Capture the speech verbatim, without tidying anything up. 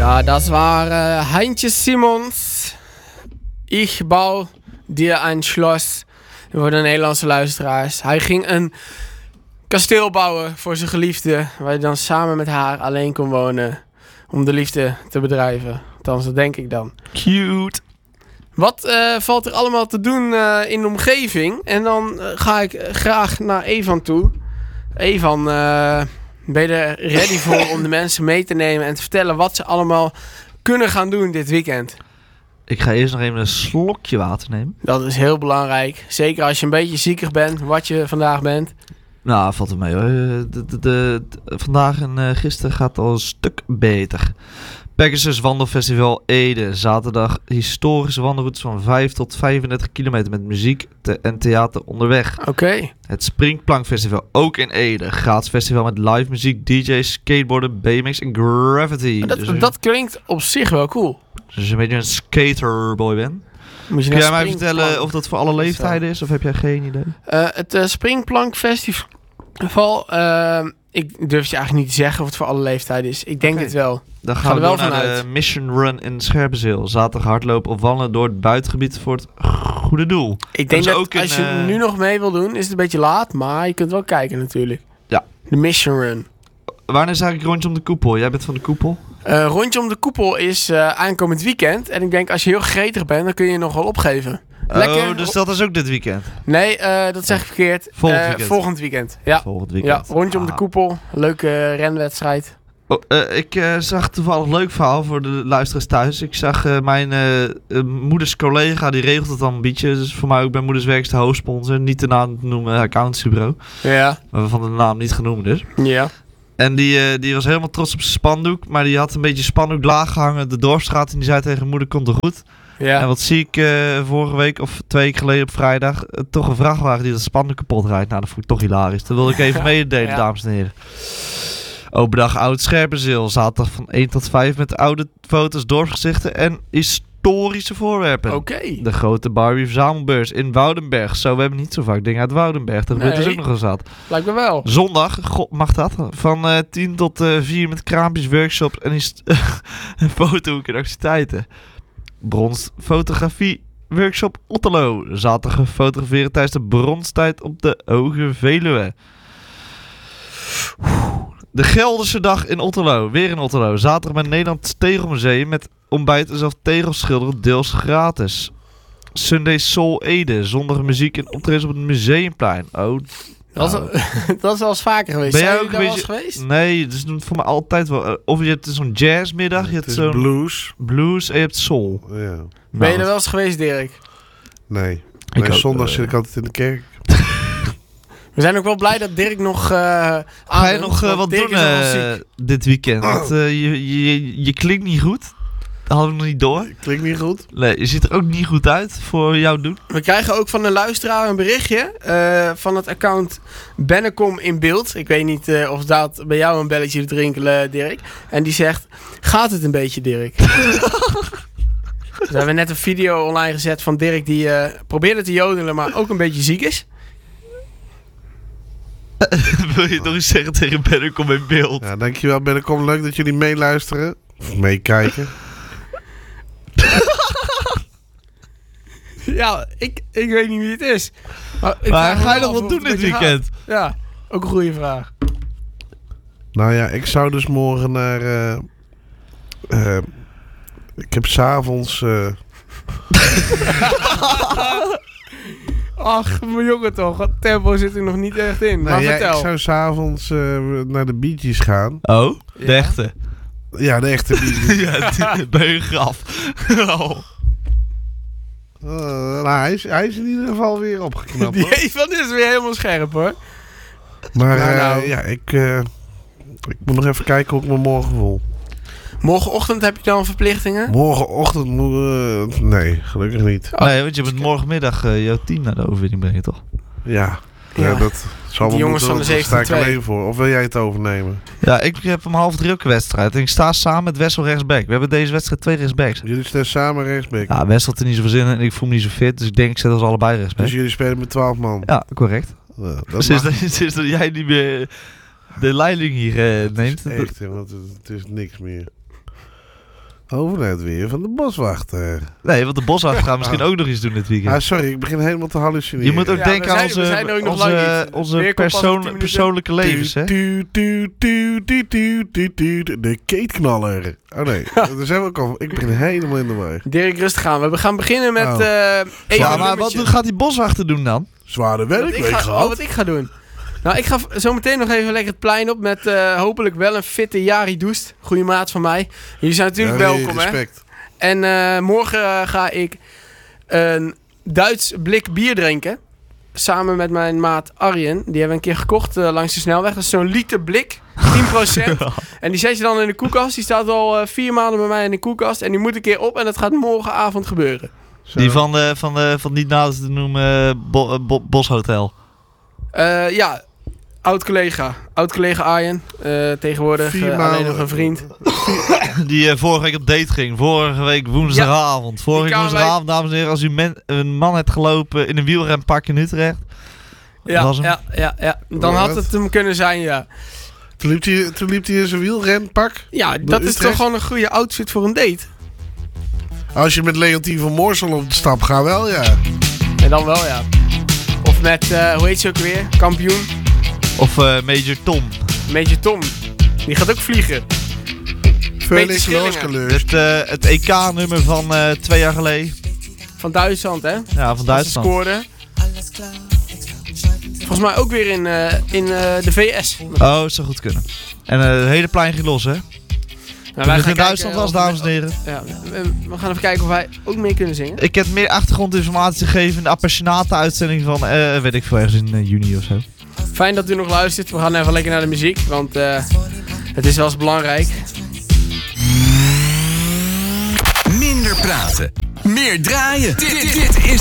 Ja, das war äh, Heintje Simons. Ich bouw dir ein Schloss. Voor de Nederlandse luisteraars. Hij ging een kasteel bouwen voor zijn geliefde. Waar hij dan samen met haar alleen kon wonen. Om de liefde te bedrijven. Althans, dat denk ik dan. Cute. Wat uh, valt er allemaal te doen uh, in de omgeving? En dan uh, ga ik uh, graag naar Evan toe. Evan, uh, ben je er ready voor om de mensen mee te nemen en te vertellen wat ze allemaal kunnen gaan doen dit weekend? Ik ga eerst nog even een slokje water nemen. Dat is heel belangrijk. Zeker als je een beetje ziekig bent, wat je vandaag bent. Nou, valt er mee hoor. De, de, de, de, vandaag en uh, gisteren gaat al een stuk beter. Pegasus Wandelfestival Ede. Zaterdag historische wandelroutes van vijf tot vijfendertig kilometer met muziek te- en theater onderweg. Oké. Okay. Het Springplankfestival ook in Ede. Gratis festival met live muziek, D J's, skateboarden, B M X en Gravity. Dat, dus, dat klinkt op zich wel cool. Dus een beetje een skaterboy ben. Moet je Kun jij mij vertellen of dat voor alle leeftijden is? Of heb jij geen idee? Uh, het uh, Springplankfestival... Uh, ik durf je eigenlijk niet te zeggen of het voor alle leeftijden is. Ik denk okay. het wel. Dan gaan Ga we wel naar vanuit. de Mission Run in Scherpenzeel. Zaterdag hardlopen of wandelen door het buitengebied voor het goede doel. Ik denk dat, dat ook als in, je uh... nu nog mee wil doen, is het een beetje laat. Maar je kunt wel kijken natuurlijk. Ja. De Mission Run. Wanneer is eigenlijk rondje om de koepel? Jij bent van de koepel? Uh, rondje om de koepel is uh, aankomend weekend. En ik denk als je heel gretig bent, dan kun je nog wel opgeven. Lekker. Oh, dus dat is ook dit weekend? Nee, uh, dat zeg ik verkeerd. Volgend uh, weekend. Volgend weekend. Ja. Volgend weekend. Ja, rondje ah. om de koepel. Leuke uh, renwedstrijd. Oh, uh, ik uh, zag toevallig een leuk verhaal voor de luisteraars thuis. Ik zag uh, mijn uh, uh, moeders collega, die regelt het dan een beetje. Dus voor mij ook bij Moeders Werk is de hoofdsponsor. Niet de naam te noemen, accountancybureau. Ja. Maar van de naam niet genoemd dus. Ja. En die, uh, die was helemaal trots op zijn spandoek. Maar die had een beetje spandoek laag gehangen de Dorpsstraat. En die zei tegen moeder, komt er goed. Ja. En wat zie ik uh, vorige week of twee weken geleden op vrijdag. Uh, toch een vrachtwagen die dat spandoek kapot rijdt. Nou, dat vond ik toch hilarisch. Dat wilde ik even mededelen, ja. Dames en heren. Open dag Oud Scherpenzeel. Zaterdag van één tot vijf met oude foto's, dorpsgezichten en historische voorwerpen. Oké. Okay. De grote Barbie verzamelbeurs in Woudenberg. Zo, we hebben niet zo vaak dingen uit Woudenberg. Dat nee. gebeurt dus ook nog eens wat. Lijkt me wel. Zondag, god, mag dat? Van uh, tien tot uh, vier met kraampjes, workshops en een fotohoek en activiteiten. Brons fotografie workshop Otterlo. Zaterdag fotograferen tijdens de bronstijd op de Hoge Veluwe. De Gelderse dag in Otterlo. Weer in Otterlo. Zaterdag met Nederlands Tegelmuseum met ontbijt en zelf tegels schilderen deels gratis. Sunday Soul Ede. Zondag muziek en optredens op het Museumplein. Oh, dat, nou. is, dat is wel eens vaker geweest. Ben jij ook ook een beetje geweest? Nee, dat is voor mij altijd wel. Of je hebt zo'n jazzmiddag, je hebt zo'n blues. Blues en je hebt soul. Ja. Ben nou, je er wel eens geweest, Dirk? Nee. Nee, zondag uh, zit ik altijd in de kerk. We zijn ook wel blij dat Dirk nog uh, aan Ga je nog uh, wat Dirk doen uh, dit weekend? Oh. Want, uh, je, je, je klinkt niet goed. Dat hadden we nog niet door. Klinkt niet goed. Nee, je ziet er ook niet goed uit voor jou doen. We krijgen ook van een luisteraar een berichtje uh, van het account Bennekom in beeld. Ik weet niet uh, of dat bij jou een belletje te rinkelen, Dirk. En die zegt, gaat het een beetje, Dirk? Dus we hebben net een video online gezet van Dirk die uh, probeerde te jodelen, maar ook een beetje ziek is. Wil je nog eens zeggen tegen Bennekom in beeld? Ja, dankjewel Bennekom. Leuk dat jullie meeluisteren. Of meekijken. Ja, ik, ik weet niet wie het is. Maar, ik maar ga je nog wat doen dit weekend? Gaat. Ja, ook een goede vraag. Nou ja, ik zou dus morgen naar... Uh, uh, ik heb s'avonds... Uh... Ach, mijn jongen toch. Het tempo zit er nog niet echt in. Maar nee, vertel. Ja, ik zou s'avonds uh, naar de Bee Gees gaan. Oh, de ja. echte? Ja, de echte Bee Gees. Ja, die, bij een graf. Oh. Uh, nou, hij, is, hij is in ieder geval weer opgeknapt. Die Evan is weer helemaal scherp hoor. Maar nou, nou. Uh, ja, ik, uh, ik moet nog even kijken hoe ik me morgen voel. Morgenochtend heb je dan verplichtingen? Morgenochtend moet... Uh, nee, gelukkig niet. Oh. Nee, want je moet morgenmiddag uh, jouw team naar de overwinning brengen, toch? Ja, ja. ja dat zal wel jongens van de zeventien twee. Sta ik alleen voor. Of wil jij het overnemen? Ja, ik heb om half drie ook een wedstrijd. En ik sta samen met Wessel rechtsback. We hebben deze wedstrijd twee rechtsbacks. Jullie staan samen rechtsback? Ja, Wessel had er niet zoveel zin in en ik voel me niet zo fit. Dus ik denk ik zet ons allebei rechtsback. Dus jullie spelen met twaalf man? Ja, correct. Ja, dat sinds, dat, sinds dat jij niet meer de leiding hier uh, neemt. Echt, want het, het is niks meer. Over het weer van de boswachter. Nee, want de boswachter gaat misschien ook nog iets doen dit weekend. Ah, sorry, ik begin helemaal te hallucineren. Je moet ook Ja, denken we aan zijn- we zijn er ook onze, nog lang onze, niet. onze Weer komt pas over persoon, tien minuten. persoonlijke levens, hè? Tu, tu, tu, tu, tu, tu, tu, tu, De keetknaller. Oh nee, dat zijn we ook al. Ik begin helemaal in de war. Dirk, rustig aan. We gaan beginnen met Oh. eh even Ja, een maar wat nummertje. gaat die boswachter doen dan? Zware Wat ik, werkweek ga, oh, gehad. wat ik ga doen. Nou, ik ga v- zo meteen nog even lekker het plein op met eh, hopelijk wel een fitte Jari Doest. Goeie maat van mij. Jullie zijn natuurlijk Ja, nee, welkom, hè. respect. En eh, morgen eh, ga ik een Duits blik bier drinken. Samen met mijn maat Arjen. Die hebben we een keer gekocht eh, langs de snelweg. Dat is zo'n liter blik. tien procent. En die zet je dan in de koelkast. Die staat al eh, vier maanden bij mij in de koelkast. En die moet een keer op. En dat gaat morgenavond gebeuren. Zo. Die van, de, van, de, van niet nader te noemen eh, bo, eh, bo- Boshotel. Eh, ja, oud-collega. Oud-collega Arjen. eh, tegenwoordig Vier eh, alleen maanden. nog een vriend. Die eh, vorige week op date ging. Vorige week woensdagavond. Vorige week kwamen woensdagavond, dames en heren. Als u men, een man hebt gelopen in een wielrenpak in Utrecht. Ja, was hem. ja, ja, ja. Dan Wat? had het hem kunnen zijn, ja. Toen liep hij, toen liep hij in zijn wielrenpak. Ja, dat is Utrecht? toch gewoon een goede outfit voor een date. Als je met Leontien van Moorsel op de stap gaat, wel ja. En dan wel, ja. Of met, eh, hoe heet ze ook weer? Kampioen. Of eh, Major Tom. Major Tom. Die gaat ook vliegen. Felix Schillingen. Looskeleur. Het, eh, het E K-nummer van eh, twee jaar geleden. Van Duitsland, hè? Ja, van Dat ze Duitsland. scoorden. Volgens mij ook weer in, eh, in eh, de V S. Oh, het zou goed kunnen. En eh, het hele plein ging los, hè? Nou, Toen wij het in gaan Duitsland kijken was, of- dames en heren. Ja, we, we gaan even kijken of wij ook mee kunnen zingen. Ik heb meer achtergrondinformatie gegeven in de appassionate uitzending van, eh, weet ik veel, ergens in eh, juni of zo. Fijn dat u nog luistert. We gaan even lekker naar de muziek, want eh, het is wel eens belangrijk. Minder praten, meer draaien. Dit, dit, dit is